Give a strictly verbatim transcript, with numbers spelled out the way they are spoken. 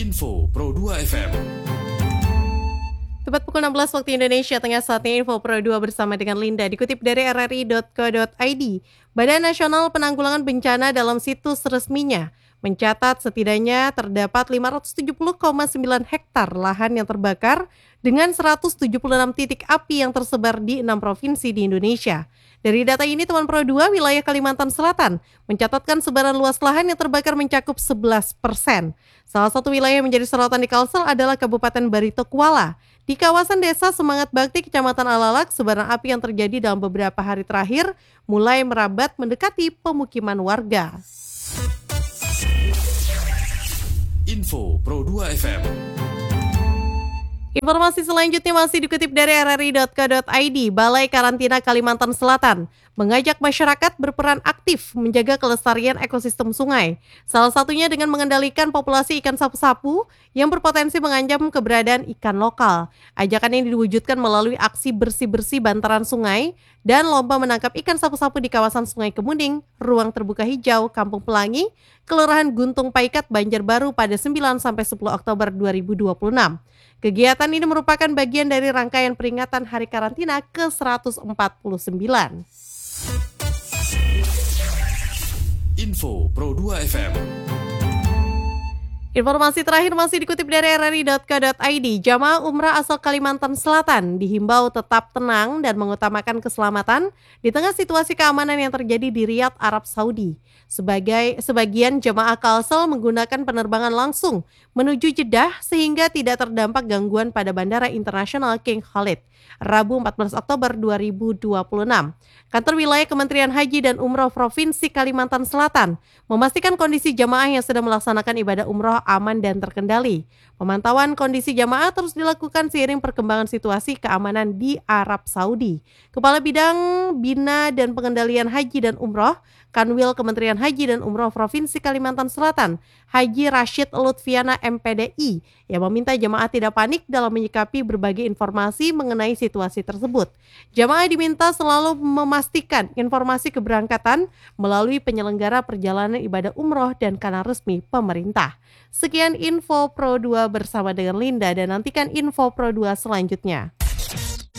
Info Pro dua F M. Tepat pukul enam belas waktu Indonesia Tengah, saatnya Info Pro dua bersama dengan Linda. Dikutip dari r r i dot co dot i d, Badan Nasional Penanggulangan Bencana dalam situs resminya mencatat setidaknya terdapat lima ratus tujuh puluh koma sembilan hektar lahan yang terbakar dengan seratus tujuh puluh enam titik api yang tersebar di enam provinsi di Indonesia. Dari data ini, Teman Pro dua, wilayah Kalimantan Selatan mencatatkan sebaran luas lahan yang terbakar mencakup sebelas persen. Salah satu wilayah yang menjadi sorotan di Kalsel adalah Kabupaten Barito Kuala. Di kawasan desa Semangat Bakti, Kecamatan Alalak, sebaran api yang terjadi dalam beberapa hari terakhir mulai merambat mendekati pemukiman warga. Info Pro dua F M. Informasi selanjutnya masih dikutip dari r r i dot co dot i d. Balai Karantina Kalimantan Selatan mengajak masyarakat berperan aktif menjaga kelestarian ekosistem sungai. Salah satunya dengan mengendalikan populasi ikan sapu-sapu yang berpotensi mengancam keberadaan ikan lokal. Ajakan ini diwujudkan melalui aksi bersih-bersih bantaran sungai dan lomba menangkap ikan sapu-sapu di kawasan Sungai Kemuning, Ruang Terbuka Hijau, Kampung Pelangi, Kelurahan Guntung Paikat, Banjarbaru pada sembilan sampai sepuluh Oktober dua ribu dua puluh enam. Kegiatan ini merupakan bagian dari rangkaian peringatan Hari Karantina ke seratus empat puluh sembilan. Info Pro dua F M. Informasi terakhir masih dikutip dari r r i dot co dot i d. Jamaah umrah asal Kalimantan Selatan dihimbau tetap tenang dan mengutamakan keselamatan di tengah situasi keamanan yang terjadi di Riyadh, Arab Saudi. Sebagai sebagian jamaah Kalsel menggunakan penerbangan langsung menuju Jeddah sehingga tidak terdampak gangguan pada Bandara Internasional King Khalid. Rabu empat belas Oktober dua ribu dua puluh enam. Kantor Wilayah Kementerian Haji dan Umroh Provinsi Kalimantan Selatan memastikan kondisi jamaah yang sedang melaksanakan ibadah umroh aman dan terkendali. Pemantauan kondisi jamaah terus dilakukan seiring perkembangan situasi keamanan di Arab Saudi. Kepala Bidang Bina dan Pengendalian Haji dan Umroh, Kanwil Kementerian Haji dan Umroh Provinsi Kalimantan Selatan, Haji Rashid Lutfiana M P D I, yang meminta jamaah tidak panik dalam menyikapi berbagai informasi mengenai situasi tersebut. Jamaah diminta selalu memastikan informasi keberangkatan melalui penyelenggara perjalanan ibadah umroh dan kanal resmi pemerintah. Sekian Info Pro dua bersama dengan Linda dan nantikan Info Pro dua selanjutnya.